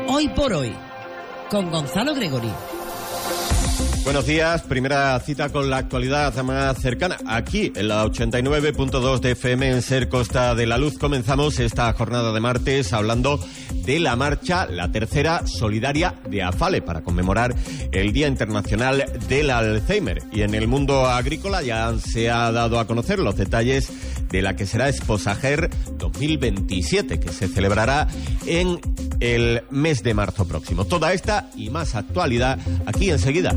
Hoy por hoy, con Gonzalo Gregory. Buenos días, primera cita con la actualidad más cercana. Aquí, en la 89.2 de FM en Ser Costa de la Luz, comenzamos esta jornada de martes hablando de la marcha, la tercera solidaria de AFALE, para conmemorar el Día Internacional del Alzheimer. Y en el mundo agrícola ya se ha dado a conocer los detalles de la que será Exposager 2027, que se celebrará en el mes de marzo próximo. Toda esta y más actualidad aquí enseguida.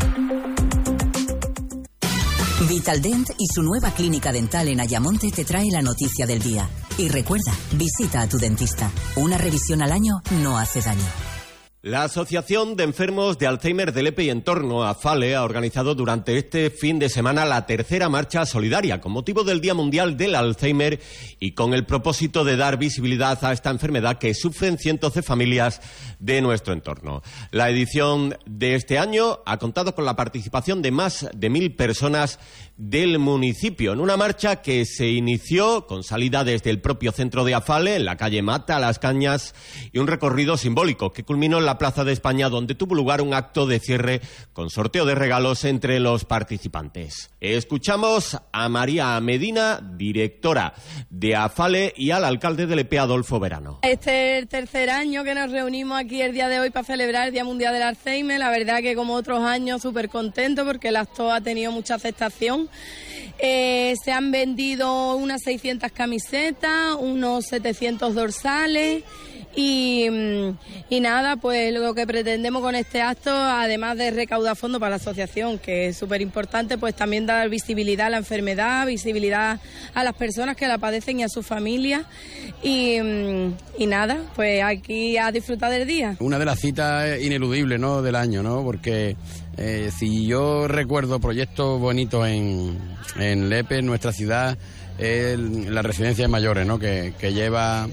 Vitaldent y su nueva clínica dental en Ayamonte te trae la noticia del día. Y recuerda, visita a tu dentista. Una revisión al año no hace daño. La Asociación de Enfermos de Alzheimer de Lepe y Entorno, AFALE, ha organizado durante este fin de semana la tercera marcha solidaria con motivo del Día Mundial del Alzheimer y con el propósito de dar visibilidad a esta enfermedad que sufren cientos de familias de nuestro entorno. La edición de este año ha contado con la participación de más de 1.000 personas del municipio en una marcha que se inició con salida desde el propio centro de AFALE, en la calle Mata, Las Cañas, y un recorrido simbólico que culminó en la Plaza de España, donde tuvo lugar un acto de cierre con sorteo de regalos entre los participantes. Escuchamos a María Medina, directora de AFALE, y al alcalde de Lepe, Adolfo Verano. Este es el tercer año que nos reunimos aquí el día de hoy para celebrar el Día Mundial del Alzheimer. La verdad que como otros años súper contento porque el acto ha tenido mucha aceptación. Se han vendido unas 600 camisetas, unos 700 dorsales. Y nada, pues lo que pretendemos con este acto, además de recaudar fondos para la asociación, que es súper importante, pues también dar visibilidad a la enfermedad, visibilidad a las personas que la padecen y a sus familias. Y nada, pues aquí a disfrutar del día. Una de las citas ineludibles, ¿no?, del año, ¿no? Porque si yo recuerdo proyectos bonitos en Lepe, en nuestra ciudad, la residencia de mayores, ¿no?, que lleva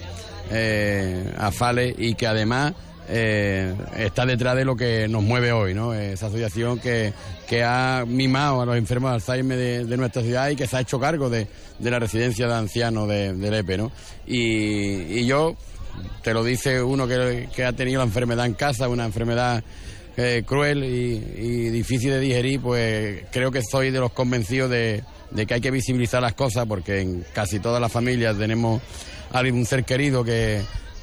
AFALE y que además está detrás de lo que nos mueve hoy, ¿no? Esa asociación que ha mimado a los enfermos de Alzheimer de nuestra ciudad y que se ha hecho cargo de la residencia de ancianos de Lepe, ¿no? Y yo, te lo dice uno que ha tenido la enfermedad en casa, una enfermedad cruel y difícil de digerir, pues creo que soy de los convencidos de que hay que visibilizar las cosas, porque en casi todas las familias tenemos un ser querido que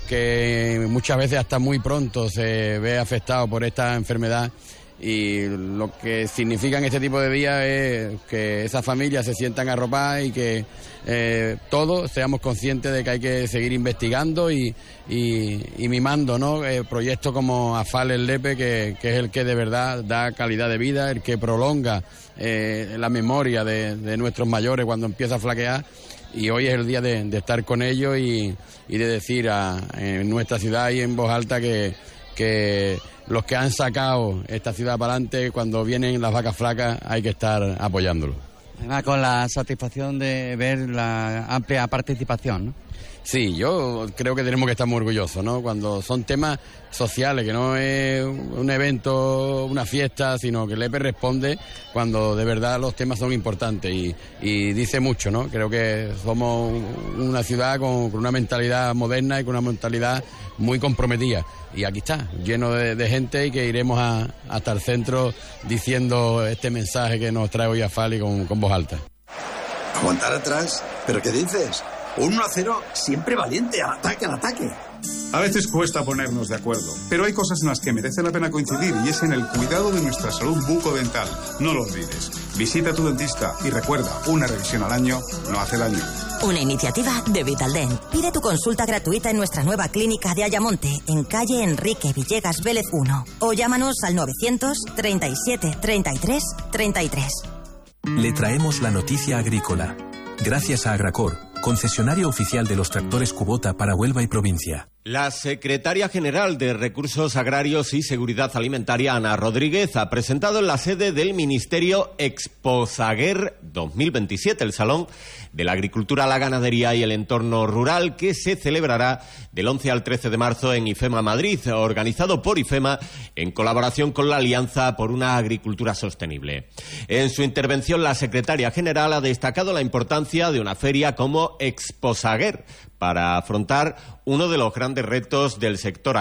muchas veces hasta muy pronto se ve afectado por esta enfermedad, y lo que significan este tipo de días es que esas familias se sientan arropadas y que todos seamos conscientes de que hay que seguir investigando y mimando, ¿no? Proyectos como AFALE en Lepe, que es el que de verdad da calidad de vida, el que prolonga la memoria de nuestros mayores cuando empieza a flaquear. Y hoy es el día de estar con ellos y de decir en nuestra ciudad y en voz alta que los que han sacado esta ciudad para adelante, cuando vienen las vacas flacas, hay que estar apoyándolos. Además, con la satisfacción de ver la amplia participación, ¿no? Sí, yo creo que tenemos que estar muy orgullosos, ¿no? Cuando son temas sociales, que no es un evento, una fiesta, sino que Lepe responde cuando de verdad los temas son importantes y dice mucho, ¿no? Creo que somos una ciudad con una mentalidad moderna y con una mentalidad muy comprometida. Y aquí está, lleno de gente, y que iremos hasta el centro diciendo este mensaje que nos trae hoy AFALE con voz alta. ¿Aguantar atrás? ¿Pero qué dices? 1-0, siempre valiente, al ataque, al ataque. A veces cuesta ponernos de acuerdo, pero hay cosas en las que merece la pena coincidir, y es en el cuidado de nuestra salud bucodental. No lo olvides. Visita a tu dentista y recuerda, una revisión al año no hace daño. Una iniciativa de Vitaldent. Pide tu consulta gratuita en nuestra nueva clínica de Ayamonte, en calle Enrique Villegas Vélez 1. O llámanos al 937 33 33. Le traemos la noticia agrícola. Gracias a Agracor, concesionario oficial de los tractores Kubota para Huelva y provincia. La secretaria general de Recursos Agrarios y Seguridad Alimentaria, Ana Rodríguez, ha presentado en la sede del Ministerio Exposager 2027, el Salón de la Agricultura, la Ganadería y el Entorno Rural, que se celebrará del 11 al 13 de marzo en IFEMA Madrid, organizado por IFEMA en colaboración con la Alianza por una Agricultura Sostenible. En su intervención, la secretaria general ha destacado la importancia de una feria como Exposager para afrontar uno de los grandes retos del sector